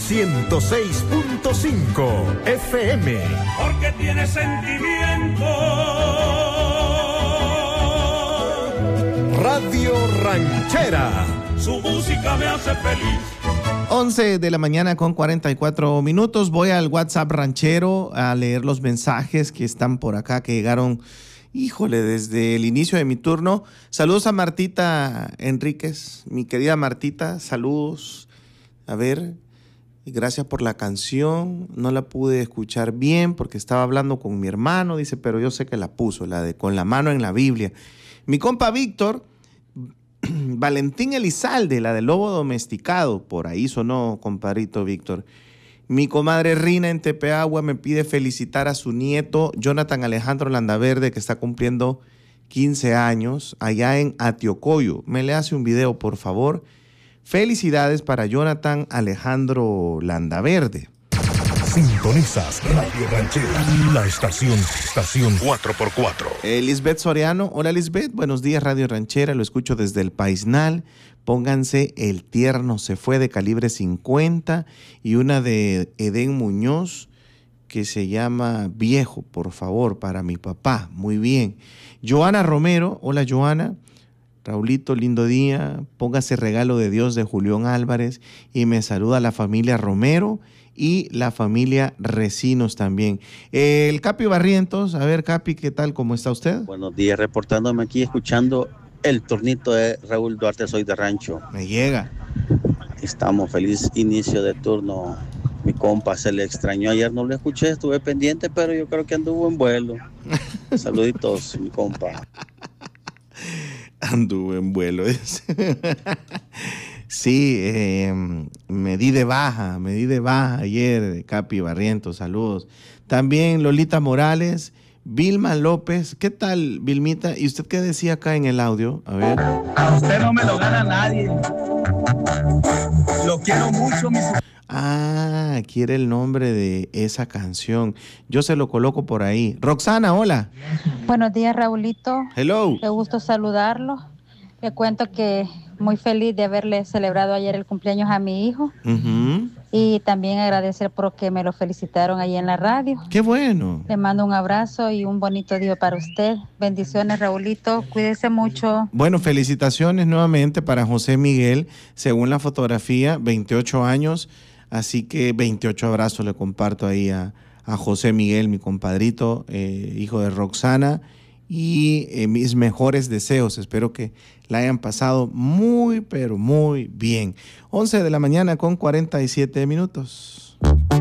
106.5 FM. Porque tiene sentimiento. Radio Ranchera. Su música me hace feliz. 11 de la mañana con 44 minutos. Voy al WhatsApp ranchero a leer los mensajes que están por acá, que llegaron, híjole, desde el inicio de mi turno. Saludos a Martita Enríquez, mi querida Martita, saludos. A ver, gracias por la canción. No la pude escuchar bien porque estaba hablando con mi hermano, dice, pero yo sé que la puso, la de Con la mano en la Biblia. Mi compa Víctor, Valentín Elizalde, la del lobo domesticado, por ahí sonó, compadrito Víctor. Mi comadre Rina en Tepeagua me pide felicitar a su nieto Jonathan Alejandro Landaverde, que está cumpliendo 15 años allá en Atiocoyo. Me le hace un video, por favor. Felicidades para Jonathan Alejandro Landaverde. Sintonizas Radio Ranchera, la estación 4x4. Lisbeth Soriano, hola Lisbeth, buenos días Radio Ranchera, lo escucho desde el Paisnal. Pónganse El Tierno se fue de calibre 50 y una de Edén Muñoz que se llama Viejo, por favor, para mi papá. Muy bien. Joana Romero, hola Joana. Raulito, lindo día. Póngase Regalo de Dios de Julián Álvarez y me saluda la familia Romero y la familia Recinos también. El Capi Barrientos, a ver Capi, ¿qué tal? ¿Cómo está usted? Buenos días, reportándome aquí, escuchando el turnito de Raúl Duarte, soy de Rancho. Me llega. Estamos, feliz inicio de turno. Mi compa se le extrañó, ayer no lo escuché, estuve pendiente, pero yo creo que anduvo en vuelo. Saluditos, mi compa. Anduvo en vuelo. Sí, me di de baja ayer, Capi Barrientos, saludos. También Lolita Morales, Vilma López, ¿qué tal, Vilmita? ¿Y usted qué decía acá en el audio? A ver. A usted no me lo gana nadie. Lo quiero mucho, mi... Ah, quiere el nombre de esa canción. Yo se lo coloco por ahí. Roxana, hola. Buenos días, Raulito. Hello. Qué gusto saludarlo. Le cuento que muy feliz de haberle celebrado ayer el cumpleaños a mi hijo. Uh-huh. Y también agradecer porque me lo felicitaron ahí en la radio. ¡Qué bueno! Le mando un abrazo y un bonito día para usted. Bendiciones, Raulito. Cuídese mucho. Bueno, felicitaciones nuevamente para José Miguel. Según la fotografía, 28 años. Así que 28 abrazos le comparto ahí a José Miguel, mi compadrito, hijo de Roxana. Y mis mejores deseos. Espero que la hayan pasado muy, pero muy bien. 11 de la mañana con 47 minutos.